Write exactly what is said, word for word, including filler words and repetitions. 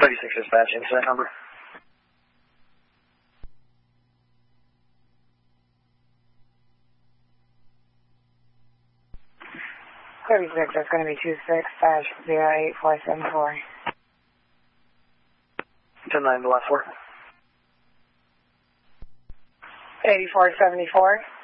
thirty-six dispatch, incident number. thirty-six, that's going to be two six dash zero eight four seven four. ten nine, the last four. eighty-four seventy-four.